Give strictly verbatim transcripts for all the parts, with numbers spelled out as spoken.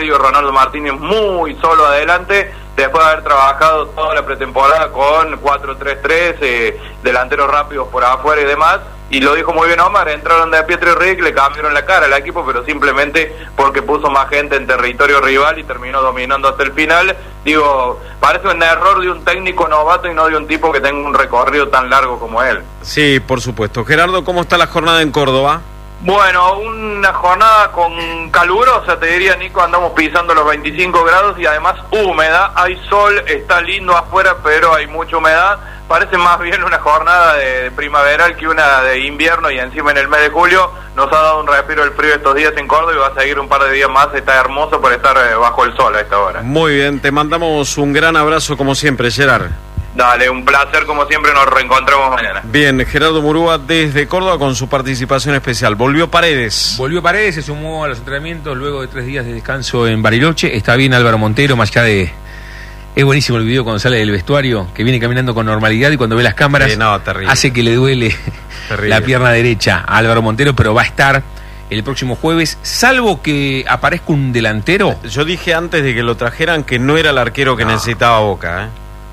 medio, Ronaldo Martínez muy solo adelante, después de haber trabajado toda la pretemporada con cuatro tres tres, eh, delanteros rápidos por afuera y demás. Y lo dijo muy bien Omar, entraron de Pietro y Rick, le cambiaron la cara al equipo, pero simplemente porque puso más gente en territorio rival y terminó dominando hasta el final. Digo, parece un error de un técnico novato y no de un tipo que tenga un recorrido tan largo como él. Sí, por supuesto. Gerardo, ¿cómo está la jornada en Córdoba? Bueno, una jornada con calurosa, te diría, Nico, andamos pisando los veinticinco grados y además húmeda, hay sol, está lindo afuera, pero hay mucha humedad. Parece más bien una jornada de, de primaveral que una de invierno, y encima en el mes de julio nos ha dado un respiro el frío estos días en Córdoba y va a seguir un par de días más. Está hermoso por estar eh, bajo el sol a esta hora. Muy bien, te mandamos un gran abrazo como siempre, Gerard. Dale, un placer como siempre, nos reencontramos mañana. Bien, Gerardo Murúa desde Córdoba con su participación especial. Volvió Paredes. Volvió Paredes, se sumó a los entrenamientos luego de tres días de descanso en Bariloche. Está bien Álvaro Montero, más allá de... Es buenísimo el video cuando sale del vestuario, que viene caminando con normalidad y cuando ve las cámaras sí, no, hace que le duele la pierna derecha a Álvaro Montero, pero va a estar el próximo jueves, salvo que aparezca un delantero. Yo dije antes de que lo trajeran que no era el arquero que no. necesitaba Boca, ¿eh?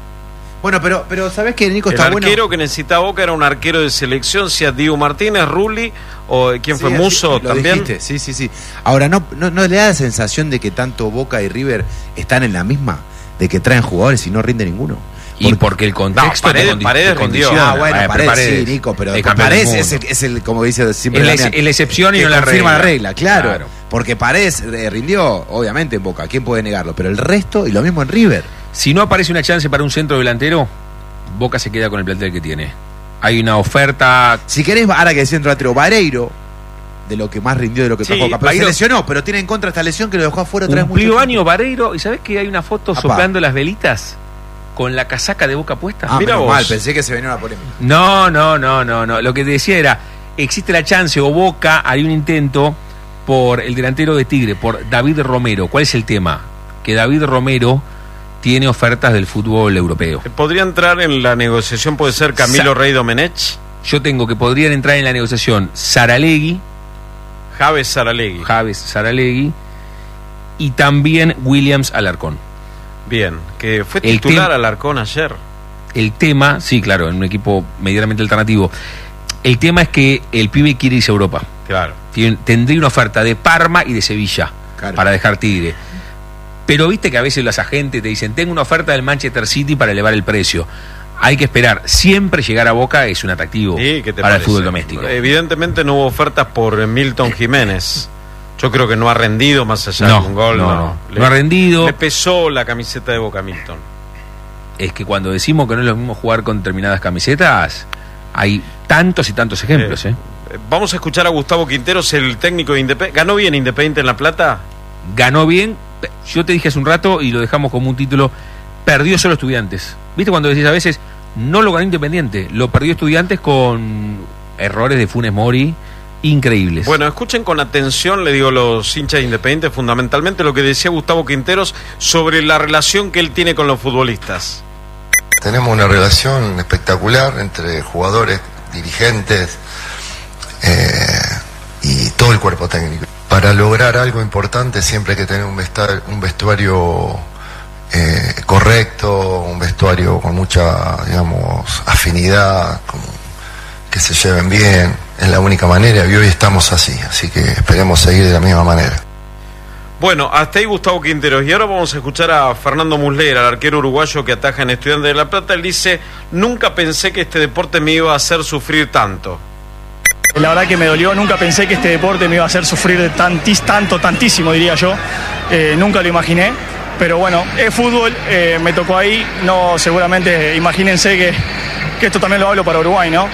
Bueno, pero, pero ¿sabés qué, Nico? El está arquero bueno? que necesitaba Boca era un arquero de selección, sea Diego Martínez, Rulli, o ¿quién sí, fue? Muso lo también. Dijiste. Sí, sí, sí. Ahora, ¿no, no, ¿no le da la sensación de que tanto Boca y River están en la misma? De que traen jugadores y no rinde ninguno. Y porque el contexto no, Paredes, condi- Paredes rindió. Ah, bueno, Paredes, Paredes, Paredes, sí, Nico, pero es Paredes es el, es el, como dice siempre, es la, Damián, es la excepción y no la confirma regla. la regla, claro, claro. Porque Paredes eh, rindió, obviamente, en Boca, ¿quién puede negarlo? Pero el resto, y lo mismo en River. Si no aparece una chance para un centro delantero, Boca se queda con el plantel que tiene. Hay una oferta... Si querés, ahora que decía delantero, Vareiro, de lo que más rindió de lo que sí, trajo Boca, pero Vareiro, se lesionó, pero tiene en contra esta lesión que lo dejó afuera otra vez mucho cumplió año Vareiro, y ¿sabés que hay una foto Apá. soplando las velitas con la casaca de Boca puesta? Ah, Mira menos vos. mal, pensé que se venía una polémica. No, no, no, no, no. Lo que te decía era, existe la chance, o Boca haría un intento por el delantero de Tigre, por David Romero. ¿Cuál es el tema? Que David Romero tiene ofertas del fútbol europeo. ¿Podría entrar en la negociación, puede ser Camilo Sa- Rey Domenech? Yo tengo que podrían entrar en la negociación Saralegui, Javes Saralegui. Javes Saralegui, y también Williams Alarcón. Bien, que fue El titular tem- Alarcón ayer. El tema, sí, claro, en un equipo medianamente alternativo. El tema es que el pibe quiere irse a Europa. Claro. Tien- tendría una oferta de Parma y de Sevilla, Claro. para dejar Tigre. Pero viste que a veces los agentes te dicen, tengo una oferta del Manchester City para elevar el precio. Hay que esperar. Siempre llegar a Boca es un atractivo Sí, ¿qué te para parece? el fútbol doméstico. Evidentemente no hubo ofertas por Milton Jiménez. Yo creo que no ha rendido más allá No, de un gol. no, No, no. Le, No ha rendido. Le pesó la camiseta de Boca Milton. Es que cuando decimos que no es lo mismo jugar con determinadas camisetas, hay tantos y tantos ejemplos. Eh, ¿eh? Vamos a escuchar a Gustavo Quinteros, el técnico de Independiente. ¿Ganó bien Independiente en La Plata? Ganó bien. Yo te dije hace un rato y lo dejamos como un título, perdió solo Estudiantes. ¿Viste cuando decís a veces, no lo ganó Independiente, lo perdió Estudiantes con errores de Funes Mori increíbles? Bueno, escuchen con atención, le digo, los hinchas de Independiente, fundamentalmente lo que decía Gustavo Quinteros sobre la relación que él tiene con los futbolistas. Tenemos una relación espectacular entre jugadores, dirigentes eh, y todo el cuerpo técnico. Para lograr algo importante siempre hay que tener un vestuario, un vestuario eh, correcto, un vestuario con mucha, digamos, afinidad, con, que se lleven bien. Es la única manera y hoy estamos así, así que esperemos seguir de la misma manera. Bueno, hasta ahí Gustavo Quinteros. Y ahora vamos a escuchar a Fernando Muslera, el arquero uruguayo que ataja en Estudiantes de La Plata. Él dice, nunca pensé que este deporte me iba a hacer sufrir tanto. La verdad que me dolió, nunca pensé que este deporte me iba a hacer sufrir tantis, tanto, tantísimo, diría yo. Eh, nunca lo imaginé, pero bueno, es fútbol, eh, me tocó ahí. No, seguramente, imagínense que, que esto también lo hablo para Uruguay, ¿no?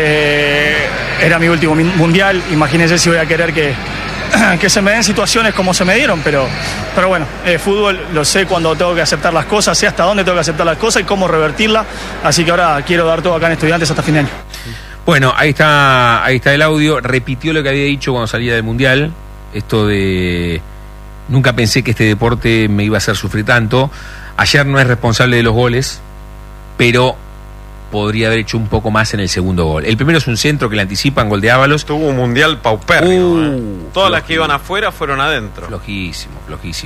Eh, era mi último mundial, imagínense si voy a querer que, que se me den situaciones como se me dieron, pero, pero bueno, eh, fútbol, lo sé cuando tengo que aceptar las cosas, sé hasta dónde tengo que aceptar las cosas y cómo revertirla, así que ahora quiero dar todo acá en Estudiantes hasta fin de año. Bueno, ahí está, ahí está el audio. Repitió lo que había dicho cuando salía del Mundial. Esto de nunca pensé que este deporte me iba a hacer sufrir tanto. Ayer no es responsable de los goles, pero podría haber hecho un poco más en el segundo gol. El primero es un centro que le anticipan, gol de Ábalos. Tuvo un mundial paupérrimo. Uh, ¿eh? Todas las que flojísimo. iban afuera fueron adentro. Flojísimo, flojísimo.